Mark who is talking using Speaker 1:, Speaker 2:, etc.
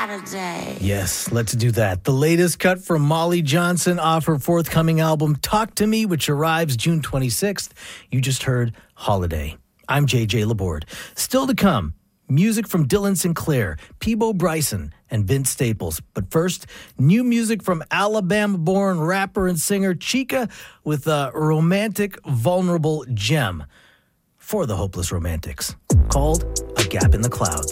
Speaker 1: Saturday.
Speaker 2: Yes, let's do that. The latest cut from Molly Johnson off her forthcoming album, Talk to Me, which arrives June 26th. You just heard Holiday. I'm JJ Laborde. Still to come, music from Dylan Sinclair, Peabo Bryson, and Vince Staples. But first, new music from Alabama-born rapper and singer Chika with a romantic, vulnerable gem for the hopeless romantics called A Gap in the Clouds.